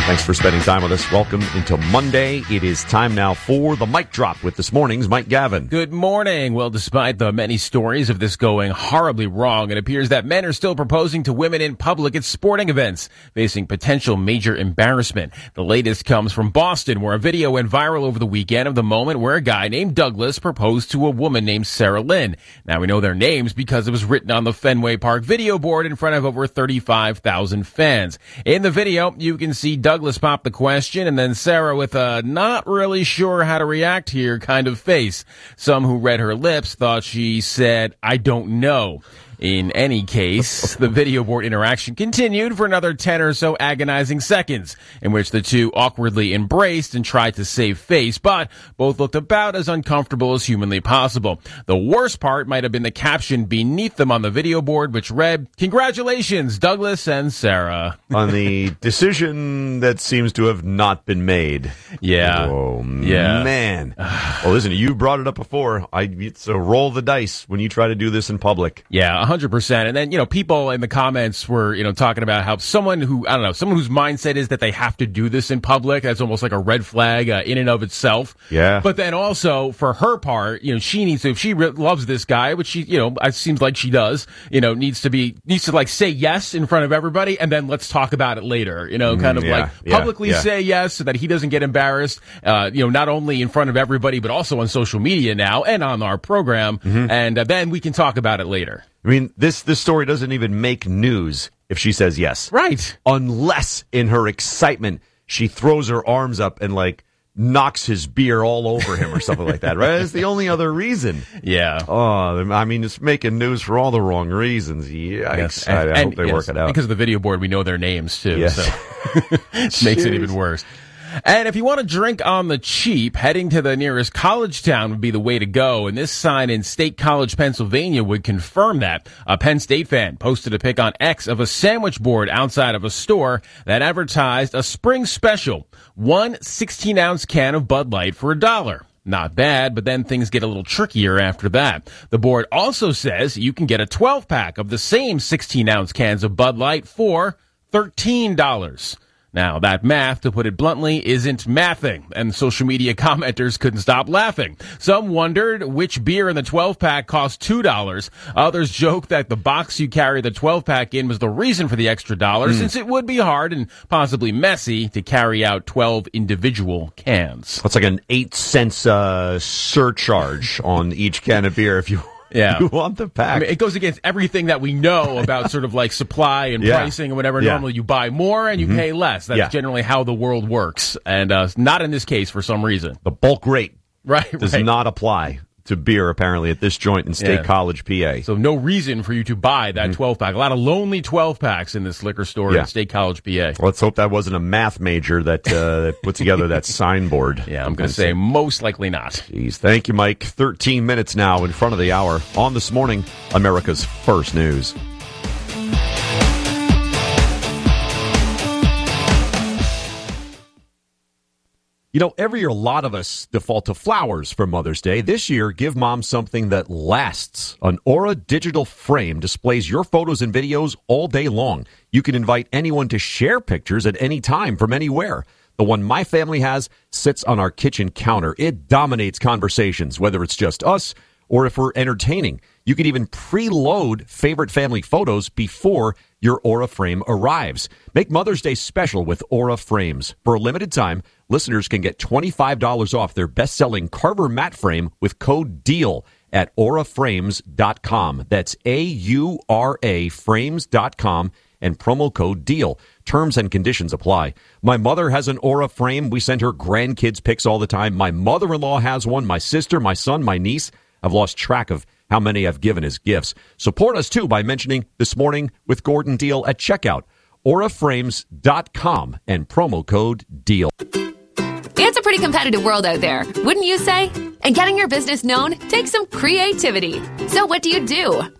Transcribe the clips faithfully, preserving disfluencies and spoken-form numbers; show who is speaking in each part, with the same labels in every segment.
Speaker 1: Thanks for spending time with us. Welcome into Monday. It is time now for the Mic Drop with this morning's Mike Gavin.
Speaker 2: Good morning. Well, despite the many stories of this going horribly wrong, it appears that men are still proposing to women in public at sporting events, facing potential major embarrassment. The latest comes from Boston, where a video went viral over the weekend of the moment where a guy named Douglas proposed to a woman named Sarah Lynn. Now, we know their names because it was written on the Fenway Park video board in front of over thirty-five thousand fans. In the video, you can see Douglas Douglas popped the question, and then Sarah with a not really sure how to react here kind of face. Some who read her lips thought she said, "I don't know." In any case, the video board interaction continued for another ten or so agonizing seconds, in which the two awkwardly embraced and tried to save face, but both looked about as uncomfortable as humanly possible. The worst part might have been the caption beneath them on the video board, which read, "Congratulations, Douglas and Sarah."
Speaker 1: On the decision that seems to have not been made.
Speaker 2: Yeah.
Speaker 1: Oh,
Speaker 2: yeah.
Speaker 1: man. Well, listen, you brought it up before. I, it's a roll the dice when you try to do this in public.
Speaker 2: Yeah, one hundred percent. And then, you know, people in the comments were, you know, talking about how someone who, I don't know, someone whose mindset is that they have to do this in public, that's almost like a red flag uh, in and of itself.
Speaker 1: Yeah.
Speaker 2: But then also, for her part, you know, she needs to, if she re- loves this guy, which she, you know, it seems like she does, you know, needs to be, needs to like say yes in front of everybody, and then let's talk about it later, you know, kind of
Speaker 1: yeah,
Speaker 2: like
Speaker 1: yeah,
Speaker 2: publicly
Speaker 1: yeah.
Speaker 2: say yes so that he doesn't get embarrassed, uh, you know, not only in front of everybody, but also on social media now and on our program. Mm-hmm. And uh, then we can talk about it later.
Speaker 1: I mean, this, this story doesn't even make news if she says yes.
Speaker 2: Right.
Speaker 1: Unless, in her excitement, she throws her arms up and, like, knocks his beer all over him or something like that, right? That's the only other reason.
Speaker 2: Yeah.
Speaker 1: Oh, I mean, it's making news for all the wrong reasons. Yikes.
Speaker 2: Yes.
Speaker 1: I, I
Speaker 2: and,
Speaker 1: hope they
Speaker 2: yes,
Speaker 1: work it out.
Speaker 2: Because of the video board, we know their names, too.
Speaker 1: Yes.
Speaker 2: So it makes it even worse. And if you want to drink on the cheap, heading to the nearest college town would be the way to go. And this sign in State College, Pennsylvania would confirm that. A Penn State fan posted a pic on X of a sandwich board outside of a store that advertised a spring special, one sixteen-ounce can of Bud Light for a dollar. Not bad, but then things get a little trickier after that. The board also says you can get a twelve-pack of the same sixteen-ounce cans of Bud Light for thirteen dollars. Now, that math, to put it bluntly, isn't mathing, and social media commenters couldn't stop laughing. Some wondered which beer in the twelve-pack cost two dollars. Others joked that the box you carry the twelve-pack in was the reason for the extra dollar, mm. since it would be hard and possibly messy to carry out twelve individual cans.
Speaker 1: That's like an eight cents uh, surcharge on each can of beer if you...
Speaker 2: Yeah.
Speaker 1: You want the pack.
Speaker 2: I mean, it goes against everything that we know about sort of like supply and
Speaker 1: yeah.
Speaker 2: pricing and whatever.
Speaker 1: Yeah.
Speaker 2: Normally you buy more and you mm-hmm. pay less. That's
Speaker 1: yeah.
Speaker 2: generally how the world works. And uh, not in this case for some reason.
Speaker 1: The bulk rate
Speaker 2: right,
Speaker 1: does
Speaker 2: right.
Speaker 1: not apply to beer, apparently, at this joint in State
Speaker 2: yeah.
Speaker 1: College, P A.
Speaker 2: So no reason for you to buy that twelve-pack. A lot of lonely twelve-packs in this liquor store
Speaker 1: yeah.
Speaker 2: in State College, P A.
Speaker 1: Well, let's hope that wasn't a math major that, uh, that put together that signboard.
Speaker 2: Yeah, I'm going to say most likely not.
Speaker 1: Jeez, thank you, Mike. thirteen minutes now in front of the hour on This Morning, America's First News. You know, every year a lot of us default to flowers for Mother's Day. This year, give Mom something that lasts. An Aura digital frame displays your photos and videos all day long. You can invite anyone to share pictures at any time from anywhere. The one my family has sits on our kitchen counter. It dominates conversations, whether it's just us or if we're entertaining. You can even preload favorite family photos before your Aura frame arrives. Make Mother's Day special with Aura frames. For a limited time, listeners can get twenty-five dollars off their best-selling Carver matte frame with code DEAL at aura frames dot com. That's A U R A frames dot com and promo code DEAL. Terms and conditions apply. My mother has an Aura frame. We send her grandkids pics all the time. My mother-in-law has one. My sister, my son, my niece. I've lost track of how many I've given as gifts. Support us, too, by mentioning This Morning with Gordon Deal at checkout. aura frames dot com and promo code DEAL.
Speaker 3: It's a pretty competitive world out there, wouldn't you say? And getting your business known takes some creativity. So what do you do?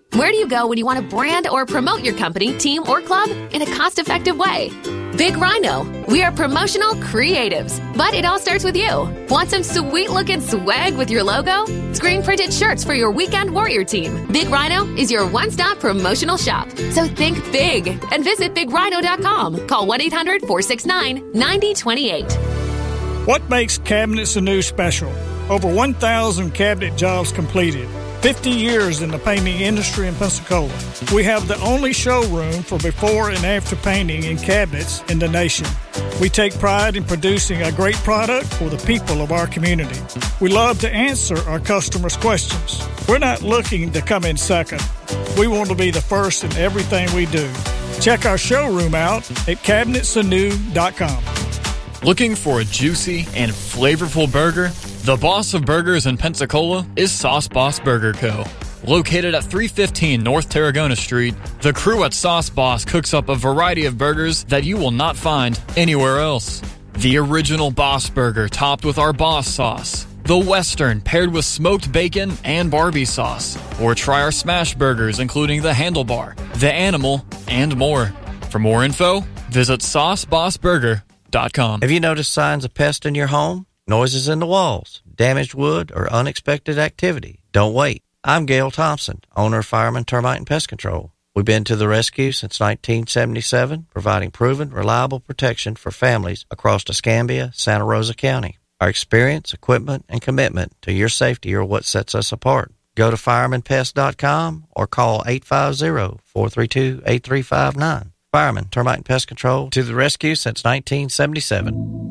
Speaker 3: Where do you go when you want to brand or promote your company, team, or club in a cost-effective way? Big Rhino. We are promotional creatives, but it all starts with you. Want some sweet-looking swag with your logo? Screen-printed shirts for your weekend warrior team. Big Rhino is your one-stop promotional shop. So think big and visit big rhino dot com. Call one eight hundred four six nine nine zero two eight.
Speaker 4: What makes Cabinets Anew special? Over one thousand cabinet jobs completed. fifty years in the painting industry in Pensacola. We have the only showroom for before and after painting in cabinets in the nation. We take pride in producing a great product for the people of our community. We love to answer our customers' questions. We're not looking to come in second. We want to be the first in everything we do. Check our showroom out at cabinets anew dot com.
Speaker 5: Looking for a juicy and flavorful burger? The boss of burgers in Pensacola is Sauce Boss Burger Co. Located at three fifteen North Tarragona Street, the crew at Sauce Boss cooks up a variety of burgers that you will not find anywhere else. The original Boss Burger topped with our Boss sauce. The Western paired with smoked bacon and Barbie sauce. Or try our smash burgers including the Handlebar, the Animal, and more. For more info, visit sauce boss burger dot com.
Speaker 6: Have you noticed signs of pests in your home? Noises in the walls, damaged wood, or unexpected activity? Don't wait. I'm Gail Thompson, owner of Fireman Termite and Pest Control. We've been to the rescue since nineteen seventy-seven, providing proven, reliable protection for families across Escambia, Santa Rosa County. Our experience, equipment, and commitment to your safety are what sets us apart. Go to fireman pest dot com or call eight five zero, four three two, eight three five nine. Fireman Termite and Pest Control, to the rescue since nineteen seventy-seven.